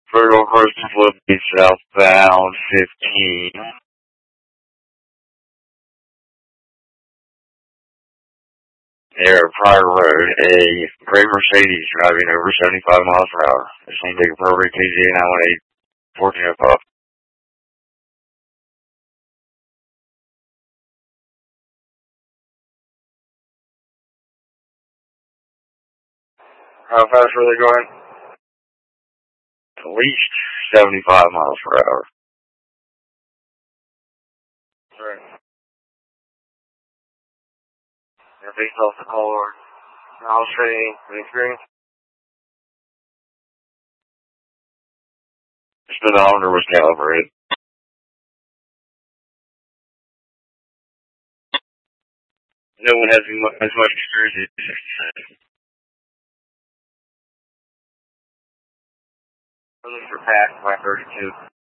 Virgo versus Liberty southbound 15. Near Pryor Road, a gray Mercedes driving over 75 miles per hour. This may take appropriate KZA 918 1405. How fast were they going? At least 75 miles per hour. Right. They're based off the call or house training and experience. The speedometer was calibrated. No one has as much experience as 67. I'm looking for past my 32.